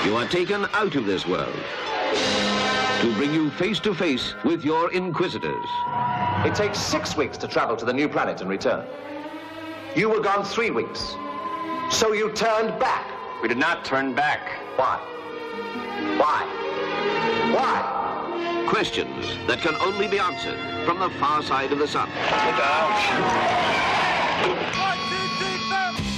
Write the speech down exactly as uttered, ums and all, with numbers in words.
You are taken out of this world to bring you face to face with your inquisitors. It takes six weeks to travel to the new planet and return. You were gone three weeks. So you turned back. We did not turn back. Why? Why? Why? Questions that can only be answered from the far side of the sun. Look out.